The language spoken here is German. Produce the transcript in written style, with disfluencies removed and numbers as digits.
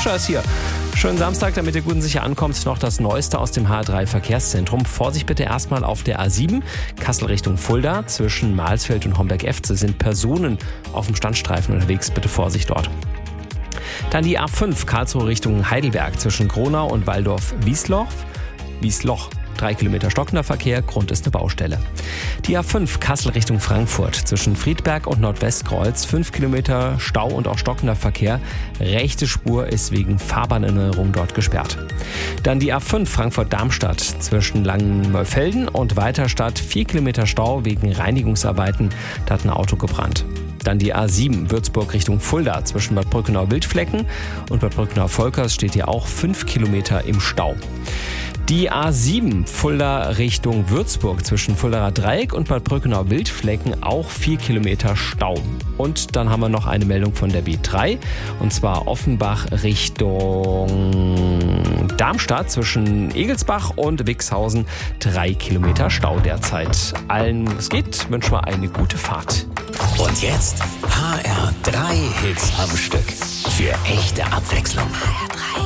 Fischer ist hier. Schönen Samstag, damit ihr gut und sicher ankommt. Noch das Neueste aus dem HR3 Verkehrszentrum. Vorsicht bitte erstmal auf der A7, Kassel Richtung Fulda. Zwischen Mahlsfeld und Homberg-Efze sind Personen auf dem Standstreifen unterwegs. Bitte Vorsicht dort. Dann die A5, Karlsruhe Richtung Heidelberg. Zwischen Gronau und Waldorf-Wiesloch. 3 Kilometer stockender Verkehr, Grund ist eine Baustelle. Die A5 Kassel Richtung Frankfurt. Zwischen Friedberg und Nordwestkreuz 5 Kilometer Stau und auch stockender Verkehr. Rechte Spur ist wegen Fahrbahnerneuerung dort gesperrt. Dann die A5 Frankfurt-Darmstadt. Zwischen Langenmöllfelden und Weiterstadt 4 Kilometer Stau wegen Reinigungsarbeiten. Da hat ein Auto gebrannt. Dann die A7 Würzburg Richtung Fulda. Zwischen Bad Brückenau-Wildflecken und Bad Brückenau-Volkers steht hier auch 5 Kilometer im Stau. Die A7 Fulda Richtung Würzburg zwischen Fuldaer Dreieck und Bad Brückenau-Wildflecken auch 4 Kilometer Stau. Und dann haben wir noch eine Meldung von der B3 und zwar Offenbach Richtung Darmstadt zwischen Egelsbach und Wixhausen 3 Kilometer Stau derzeit. Allen, es geht, wünschen wir eine gute Fahrt. Und jetzt HR3 Hits am Stück. Für echte Abwechslung.